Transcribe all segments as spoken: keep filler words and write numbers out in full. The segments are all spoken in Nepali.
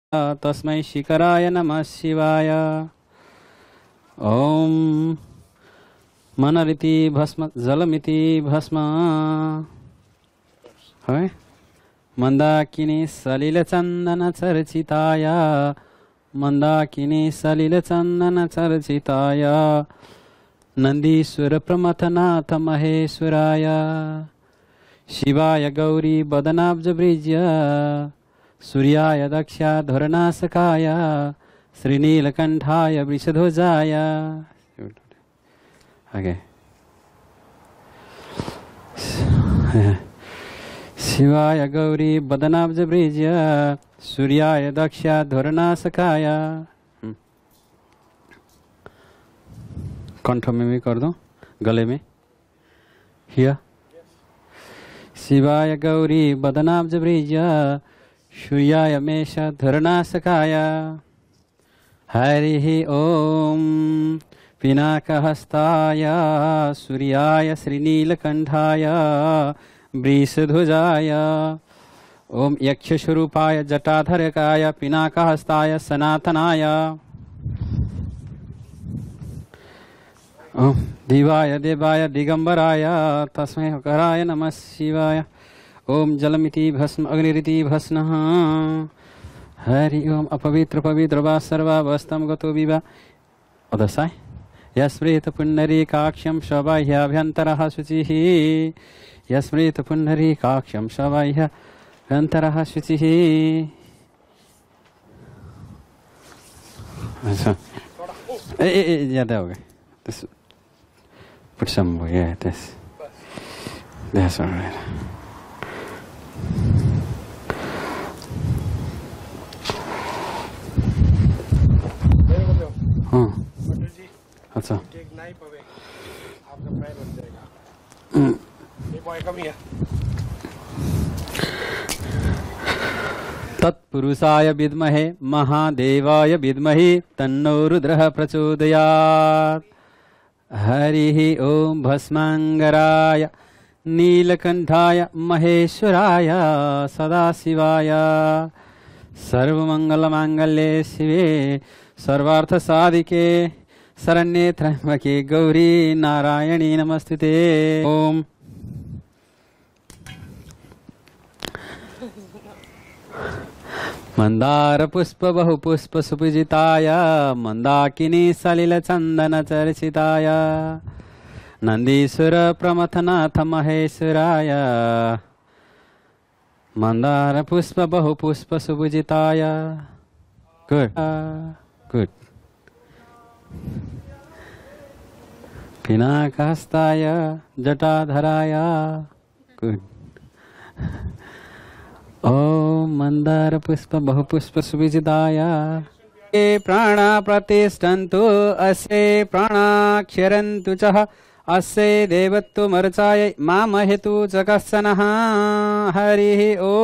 तस्मै शिखराय नमः शिवाय। ओम मनरिति भस्म जलमिति भस्म है मंदाकिनी सलिल चंदन चर्चिताय मंदाकिनी सलिल चंदन चर्चिताय नंदीश्वर प्रमथनाथ महेश्वराय शिवाय गौरी बदनाब्ज ब्रिज्य सूर्याय दक्षाधरनाशकाय श्रीनीलकंठाय वृषध्वजाय। आगे शिवाय गौरी बदनाब्ज ब्रिज्य सूर्याय दक्षाधरनाशकाय। कंठ में भी कर दो, गले में। हिया शिवाय गौरी बदनाब्ज ब्रिज्य सूर्याय मेष धरनाशकाय। हरिः ओम पिनाकहस्ताय सूर्याय श्रीनीलकंठाय वृषध्वजाय। ओम यक्षस्वरूपाय जटाधरकाय पिनाकहस्ताय सनातनाय। ओम दिवाय देवाय दिगंबराय तस्मै कराय नमः शिवाय। ओम जलमिति भस्म अग्निरिति भस्म। हरि ओम अपवित्र पवित्र वा सर्वावस्थम गतो विवा अदसाय यस्मृत पुण्डरीकाक्षं शबाह्याभ्यन्तरः शुचिः यस्मृत पुण्डरीकाक्षं शबाह्याभ्यन्तरः शुचिः। अच्छा ए ए ज्यादा हो गया। This put some more, yeah, this. That's all right. हाँ अच्छा तत्पुरुषाय विद्महे महादेवाय विद्महे तन्नो रुद्रः प्रचोदयात्। हरिः ओम भस्मांगराय नीलकंठाय महेश्वराय सदाशिवाय सर्वमंगलमांगल्ये शिवे सर्वार्थ साधिके शरण्ये त्र्यंबके गौरी नारायणी नमस्ते। ओम मंदार पुष्प बहु पुष्प सुपूजिताय मंदाकिनी सलिल चंदन चर्चिताय नंदीश्वर प्रमथनाथ महेश्वराय मंदार पुष्प बहु पुष्प सुपूजिताय। Good good पिनाकहस्ताय जटाधराय। Good Om Mandar पुष्प बहु पुष्प सुविजिताय। ये प्राणा प्रतिष्ठन्तु अस्य प्राणाक्षरन्तु च अस्य देवत्वमर्चाय मामहेतु च कश्चनः। हरिः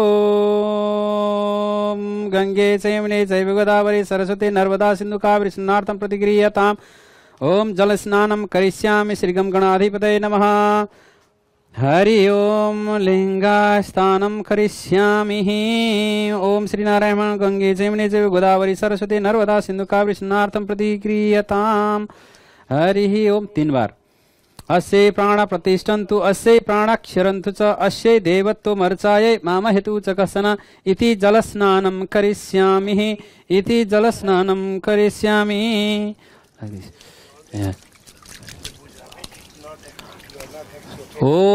ओम गंगे च यमुने चैव गोदावरी सरस्वती नर्मदा सिन्धु कावेरी स्नानार्थं प्रतिगृह्यताम्। ओम जल स्नानं करिष्यामि श्री गं गणाधिपतये नमः। हरि ओम लिंगास्थानं करिष्यामि। ओम श्री नारायण गंगे जमुने चैव गोदावरी सरस्वती नर्मदा सिन्धु कावेरी स्नानार्थं प्रतिगृह्यताम्। हरि ओम तीन बार। अस्य प्राण प्रतिष्ठन्तु अस्य प्राणाक्षरन्तु च अस्य देवत्वमर्चायै मामहेतु च कश्चन इति जलस्नानं करिष्यामि इति जलस्नानं करिष्यामि। ओ